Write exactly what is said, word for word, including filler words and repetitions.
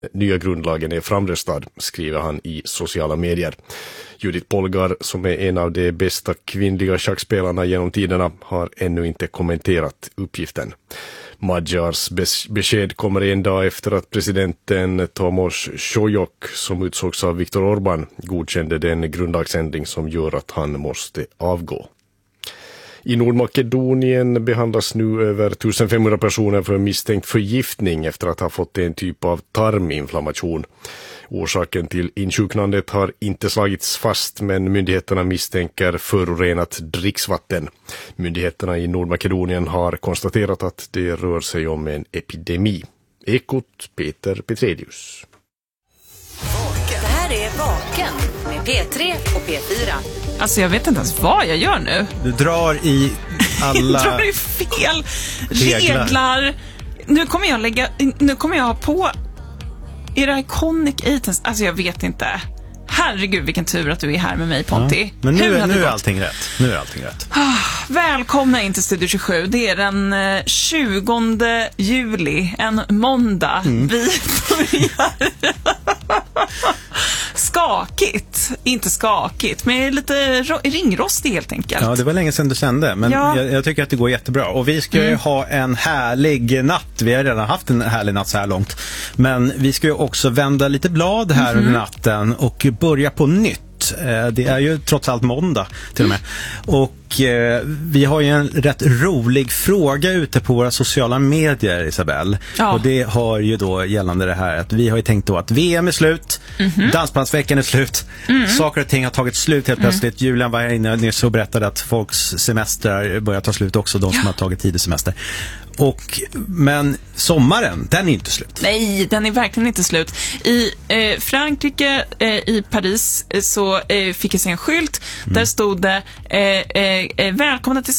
nya grundlagen är framröstad, skriver han i sociala medier. Judith Polgar, som är en av de bästa kvinnliga schackspelarna genom tiderna, har ännu inte kommenterat uppgiften. Magyars besked kommer en dag efter att presidenten Tomos Sojok, som utsågs av Viktor Orbán, godkände den grundlagsändring som gör att han måste avgå. I Nordmakedonien behandlas nu över femtonhundra personer för misstänkt förgiftning efter att ha fått en typ av tarminflammation. Orsaken till insjuknandet har inte slagits fast, men myndigheterna misstänker förorenat dricksvatten. Myndigheterna i Nordmakedonien har konstaterat att det rör sig om en epidemi. Ekot Peter Petrelius. Det här är Vaken med P tre och P fyra. Alltså jag vet inte ens vad jag gör nu. Du drar i alla... Jag drar i fel reglar. reglar. Nu kommer jag lägga... Nu kommer jag ha på... Är det Iconic Agents? Alltså jag vet inte. Herregud, vilken tur att du är här med mig, Ponti. Ja, men nu, nu är allting rätt. Nu är allting rätt. Ah, välkomna in till Studio tjugosju. Det är den eh, tjugonde juli, en måndag. Mm. Vi börjar... skakigt. Inte skakigt, men lite ringrostig helt enkelt. Ja, det var länge sedan du kände. Men ja. jag, jag tycker att det går jättebra. Och vi ska ju mm. ha en härlig natt. Vi har redan haft en härlig natt så här långt. Men vi ska ju också vända lite blad här mm-hmm. under natten och börja på nytt. Det är ju trots allt måndag till och med. Och eh, vi har ju en rätt rolig fråga ute på våra sociala medier, Isabel. Ja. Och det har ju då gällande det här att vi har ju tänkt då att V M är slut, mm-hmm. dansbandsveckan är slut, mm. saker och ting har tagit slut helt plötsligt. Mm. Julian var inne nyss och berättade att folks semestrar börjar ta slut också, de som ja. har tagit tidig semester. Och, men sommaren, den är inte slut. Nej, den är verkligen inte slut. I eh, Frankrike, eh, i Paris, eh, så eh, fick jag se en skylt. Mm. Där stod det eh, eh, välkomna till